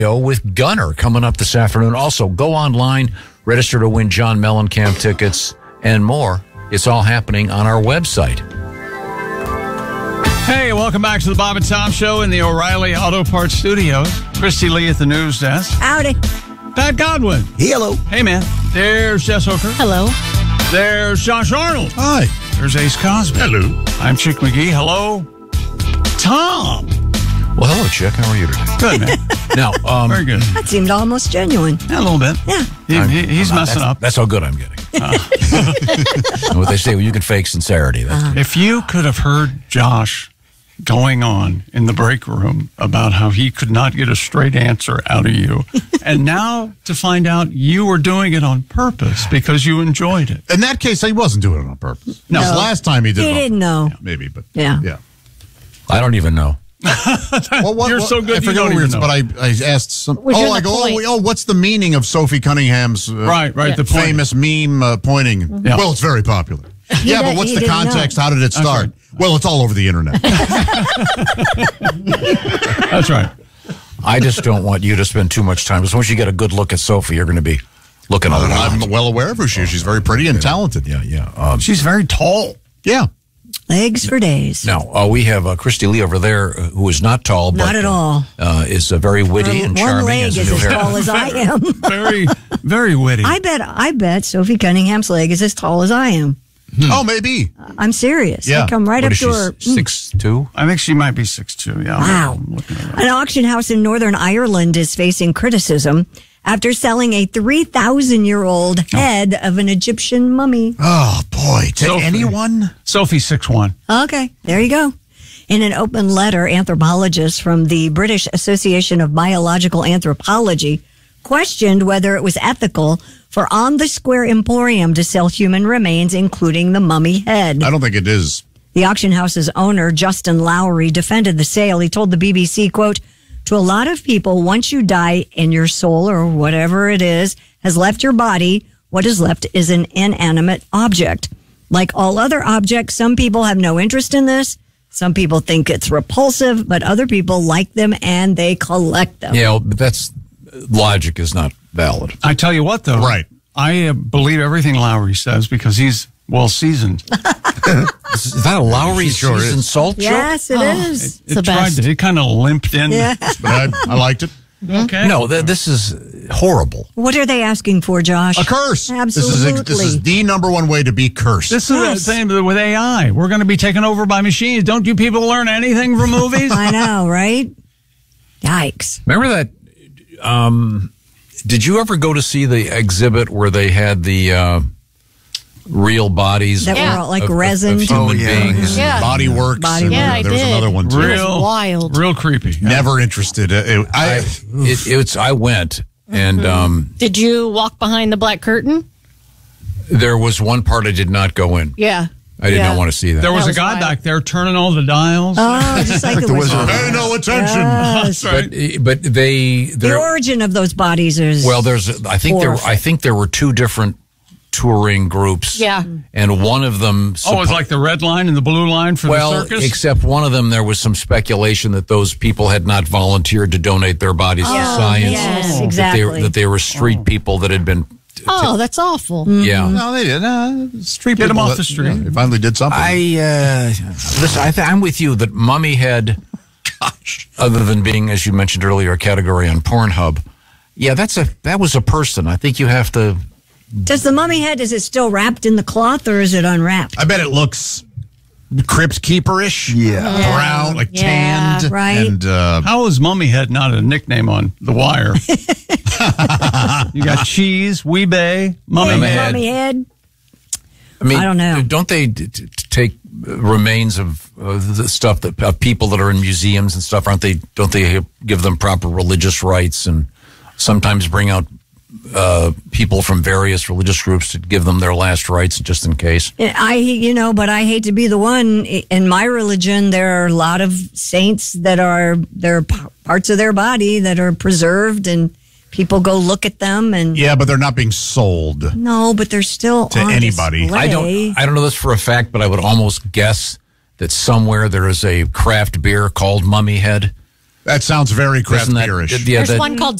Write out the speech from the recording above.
with Gunner coming up this afternoon. Also, go online, register to win John Mellencamp tickets and more. It's all happening on our website. Hey, welcome back to the Bob and Tom Show in the O'Reilly Auto Parts Studios. Christy Lee at the news desk. Howdy. Pat Godwin. Hello. Hey, man. There's Jess Hooker. Hello. There's Josh Arnold. Hi. There's Ace Cosby. Hello. I'm Chick McGee. Hello. Tom. Well, hello, Chick. How are you today? Good, man. Now, Very good. That seemed almost genuine. Yeah, a little bit. Yeah. He's messing up. That's how good I'm getting. What they say, well, you can fake sincerity. That's If you could have heard Josh going on in the break room about how he could not get a straight answer out of you, and now to find out you were doing it on purpose because you enjoyed it. In that case, he wasn't doing it on purpose. No. Last time he did He it. didn't know. Yeah, maybe, but Yeah. I don't even know. Well, You're so good I you forget don't what we even were, know. but I asked some. Was you I the go, point? what's the meaning of Sophie Cunningham's Right, Yeah. the point. famous meme pointing? Yeah. Well, it's very popular. Yeah, but what's he the didn't context? know. How did it start? right. Well, it's all over the internet. That's right. I just don't want you to spend too much time. Because once you get a good look at Sophie, you're going to be looking at her. I'm well aware of who she is. She's very pretty and talented. Yeah. She's very tall. Yeah. Legs for days. Now, we have Christy Lee over there, who is not tall, but Not at all. is very witty and One charming. leg as is you'll as hear. tall as I am. Very, very witty. I bet Sophie Cunningham's leg is as tall as I am. Oh, maybe. I'm serious. Yeah. I come right What up is to her. she, 6'2"? I think she might be 6'2". Yeah. Wow. I'm looking at her. An auction house in Northern Ireland is facing criticism after selling a 3,000-year-old head of an Egyptian mummy. Oh, boy. To Sophie. anyone? Sophie 6'1". Okay, there you go. In an open letter, anthropologists from the British Association of Biological Anthropology questioned whether it was ethical for On the Square Emporium to sell human remains, including the mummy head. I don't think it is. The auction house's owner, Justin Lowry, defended the sale. He told the BBC, quote, "To a lot of people, once you die and your soul or whatever it is has left your body, what is left is an inanimate object. Like all other objects, some people have no interest in this. Some people think it's repulsive, but other people like them and they collect them." Yeah, but that's logic is not valid. I tell you what, though. Right. I believe everything Lowry says because he's well seasoned. Is that a Lowry Sure is. seasoned salt joke? Yes, it is. the best. It kind of limped in. Yeah. But I liked it. Okay. No, this is horrible. What are they asking for, Josh? A curse. Absolutely. This is the number one way to be cursed. This is Yes. the same with AI. We're going to be taken over by machines. Don't you people learn anything from movies? I know, right? Yikes. Remember that? Did you ever go to see the exhibit where they had the real bodies That Yeah. were all like of resin. human beings? Yeah. Body Works. Body and Works. Yeah, I there was did. another one too. Real wild. Real creepy. Never interested. I went, and Did you walk behind the black curtain? there was one part I did not go in. Yeah. I did not want to see that. There was That a was guy wild. back there turning all the dials. Oh, just like the wizard. Pay no attention. Yes. but The there. origin of those bodies is Well, I think there were two different touring groups. Yeah. And one of them. Oh, it's like the red line and the blue line for Well, the circus? except one of them, there was some speculation that those people had not volunteered to donate their bodies to science. yes, That exactly. they were street people that had been. Oh, that's awful. Yeah. No, they did. Street Get 'em people off that- the street. yeah, they finally did something. Listen, I'm with you that Mummy Head, other than being, as you mentioned earlier, a category on Pornhub. Yeah, that was a person. I think you have to. Does the mummy head, is it still wrapped in the cloth or is it unwrapped? I bet it looks Crypt Keeper-ish. Yeah. Brown, like Yeah, tanned. right. And How is Mummy Head not a nickname on The Wire? You got Cheese, Weebay, Mummy Mummy Head. Head. Mummy head? I mean, I don't know. Don't they take remains of the stuff of people that are in museums and stuff? Don't they give them proper religious rites and sometimes bring out people from various religious groups to give them their last rites just in case? But I hate to be the one. In my religion, there are a lot of saints that are parts of their body that are preserved, and people go look at them. And yeah, but they're not being sold. no, but they're still To on anybody. display. I don't know this for a fact, but I would almost guess that somewhere there is a craft beer called Mummy Head. That sounds very craft Isn't that- beerish. yeah, There's that- one called